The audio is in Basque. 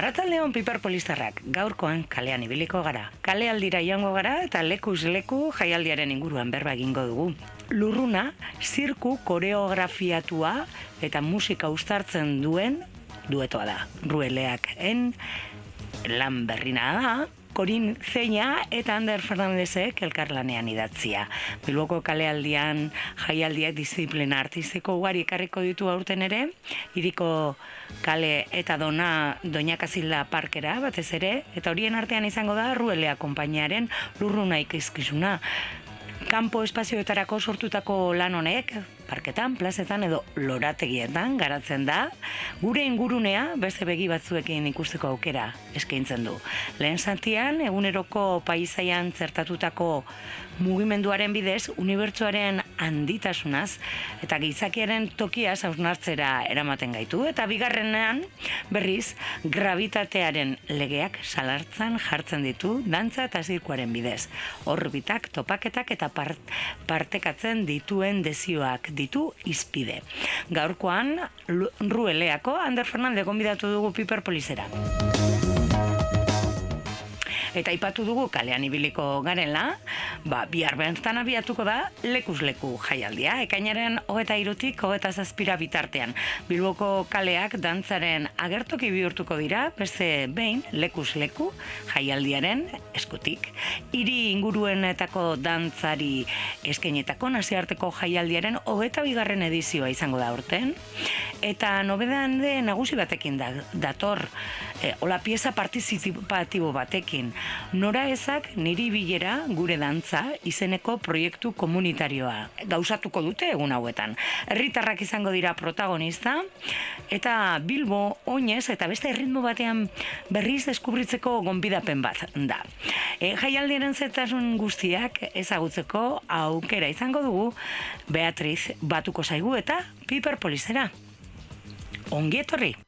Arratsaldeon Piperpolistarrak, gaurkoan kalean ibiliko gara. Kalealdira joango gara eta lekuz leku jaialdiaren inguruan berba egingo dugu. Lurruna, zirku koreografiatua eta musika uztartzen duen duetoa da. Rueleaken lan berrina da, Korin Zeina eta Ander Fernandezek elkarlanean idatzia. Bilboko kalealdian jaialdiak disiplina artistiko ugari ekarriko ditu aurten ere, hiriko kale eta Doña Casilda parkera batez ere, eta horien artean izango da Ruelea konpainiaren lurruna ikuskizuna. Kanpo espazioetarako sortutako lan honek, parketan, plazetan edo lorategietan garatzen da, gure ingurunea beste begi batzuekin ikusteko aukera eskaintzen du. Lehen zatian, eguneroko paisaian zertatutako mugimenduaren bidez, unibertsoaren handitasunaz eta gizakiaren tokiaz hausnartzera eramaten gaitu, eta bigarrenean, berriz, gravitatearen legeak salartzan jartzen ditu dantza eta zirkuaren bidez. Orbitak, topaketak eta partekatzen dituen desioak ditu izpide. Gaurkoan, Rueleako Ander Fernandez gonbidatu dugu Piperpolisera. Eta aipatu dugu kalean ibiliko garela, bihar bertan abiatuko da lekuz leku jaialdia. Ekainaren 23-tik 27 bitartean. Bilboko kaleak dantzaren agertoki bihurtuko dira, beste behin lekuz leku jaialdiaren eskutik. Hiri inguruenetako dantzari eskainetako nazioarteko jaialdiaren 22. edizioa izango da aurten. Eta nobedan de nagusi batekin dator, hola pieza partizipatibo batekin. Nora ezak niri bilera gure dantza izeneko proiektu komunitarioa gauzatuko dute egun hauetan. Herritarrak izango dira protagonista eta Bilbo oinez eta beste erritmo batean berriz deskubritzeko gonbidapen bat da. Jaialdiaren zetasun guztiak ezagutzeko aukera izango dugu Beatriz batuko zaigu eta Piperpolisera. Ongi etorri!